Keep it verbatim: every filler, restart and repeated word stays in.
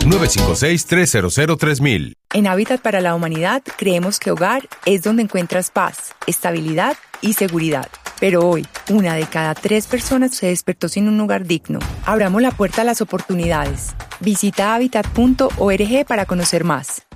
nueve cinco seis, tres cero cero, tres mil. En Hábitat para la Humanidad creemos que hogar es donde encuentras paz, estabilidad y seguridad. Pero hoy, una de cada tres personas se despertó sin un lugar digno. Abramos la puerta a las oportunidades. Visita hábitat punto org para conocer más.